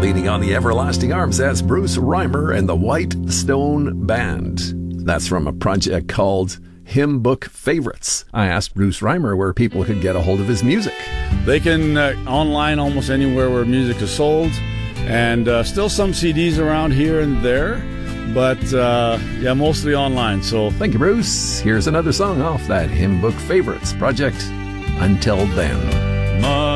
Leaning on the Everlasting Arms, that's Bruce Reimer and the White Stone Band. That's from a project called Hymn Book Favorites. I asked Bruce Reimer where people could get a hold of his music. They can online almost anywhere where music is sold, and still some CDs around here and there, but mostly online. So thank you, Bruce. Here's another song off that Hymn Book Favorites project, Until Then.